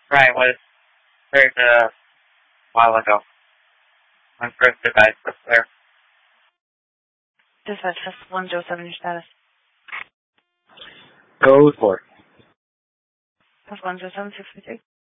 Right, was cleared a while ago. My first device was clear. Dispatch, test 107, your status. Code 4. Test 107, 652.